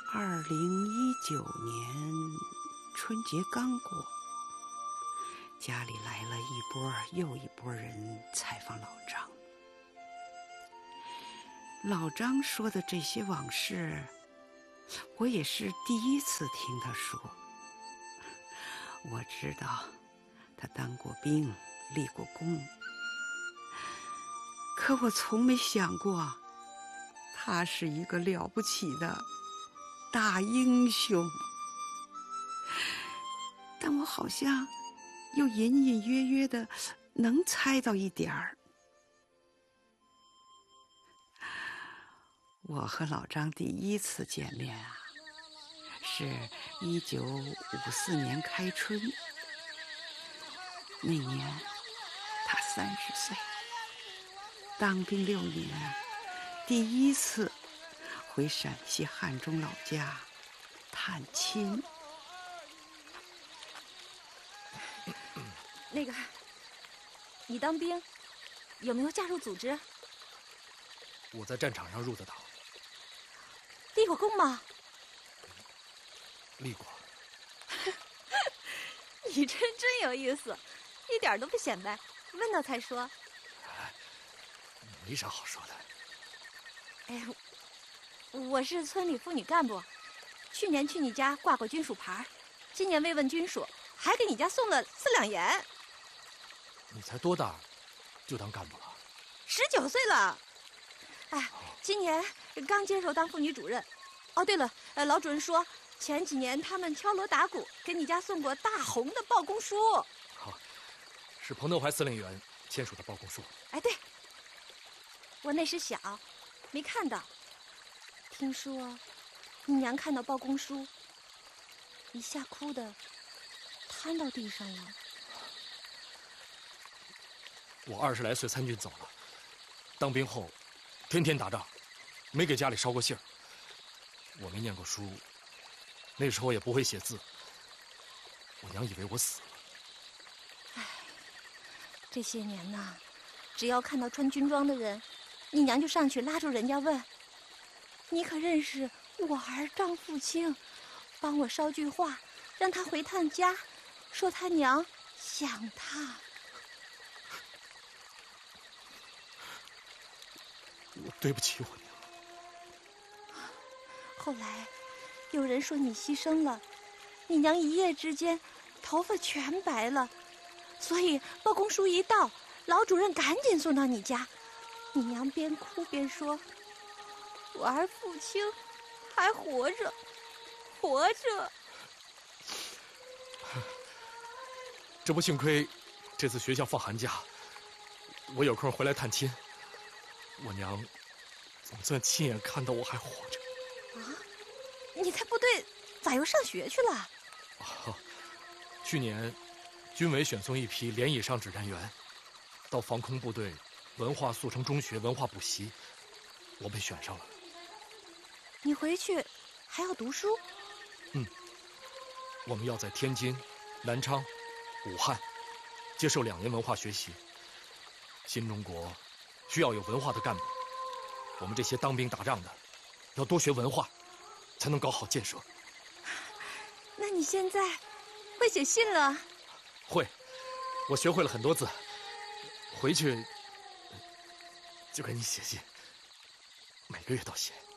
2019年春节刚过，家里来了一波又一波人采访老张。老张说的这些往事，我也是第一次听他说。我知道他当过兵，立过功，可我从没想过他是一个了不起的大英雄。但我好像又隐隐约约的能猜到一点儿。我和老张第一次见面啊，是1954年开春。那年他30岁，当兵6年，第一次回陕西汉中老家探亲。 那个，你当兵有没有加入组织？ 我在战场上入的党。 立过功吗？ 立过。 你真有意思，一点都不显摆，问到才说。 没啥好说的。 哎呀，我是村里妇女干部，去年去你家挂过军属牌，今年慰问军属，还给你家送了4两盐。 你才多大，就当干部了 ？19岁了。哎，今年刚接手当妇女主任。哦，对了，老主任说前几年他们敲锣打鼓给你家送过大红的报功书。 好，是彭德怀司令员签署的报功书。 哎，对，我那时小，没看到。听说你娘看到报功书，一下哭的瘫到地上了。 我20来岁参军走了，当兵后天天打仗，没给家里捎过信儿。我没念过书，那时候也不会写字。我娘以为我死了。 唉，这些年呐，只要看到穿军装的人，你娘就上去拉住人家问：“你可认识我儿张富清？帮我捎句话，让他回趟家，说他娘想他。” 我对不起我娘。 后来有人说你牺牲了，你娘一夜之间头发全白了，所以报功书一到，老主任赶紧送到你家。你娘边哭边说：“我儿富清还活着，活着。” 这不幸亏这次学校放寒假，我有空回来探亲，我娘总算亲眼看到我还活着。 啊，你在部队咋又上学去了？ 去年军委选送一批连以上指战员到防空部队文化速成中学文化补习，我被选上了。 你回去还要读书？ 我们要在天津、南昌、武汉接受2年文化学习。新中国需要有文化的干部，我们这些当兵打仗的要多学文化，才能搞好建设。 那你现在会写信了？ 会，我学会了很多字，回去就给你写信，每个月都写。